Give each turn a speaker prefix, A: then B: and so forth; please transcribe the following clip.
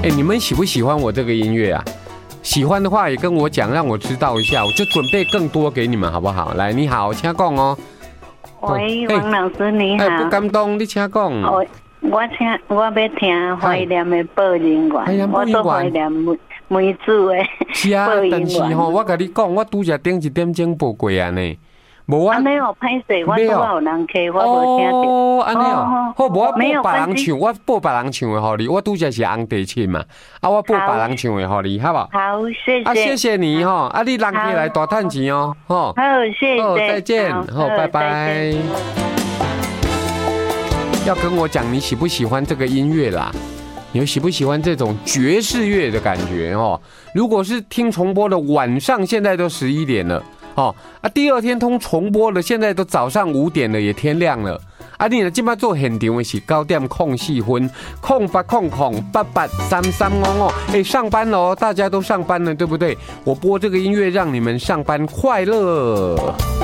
A: 你们喜不喜欢我这个音乐啊？喜欢的话也跟我讲，让我知道一下，我就准备更多给你们，好不好？来，你好，请讲哦。
B: 喂，王老师你好。
A: 不敢当，你请讲。
B: 我要听怀念的报人员，我都怀念梅子的。
A: 是啊，但是吼，我跟你讲，我拄则顶1点钟报过啊呢。无啊，
B: 没有拍摄，我都有人客，我无听到。
A: 哦，安尼哦，好，无我播别人唱，我播别人唱的互你，我拄则是红地琴嘛，我播别人唱的互你，好不好？
B: 好，谢谢。
A: 谢谢你哈，你人客来大赚钱哦，
B: 好，谢谢。
A: 再见，好，拜拜。要跟我讲你喜不喜欢这个音乐啦？你喜不喜欢这种爵士乐的感觉哦？如果是听重播的，晚上现在都11点了。第二天通重播了，现在都早上5点了，也天亮了。你呢？今麦做现场的是9点04分，0800883355。上班喽，大家都上班了，对不对？我播这个音乐让你们上班快乐。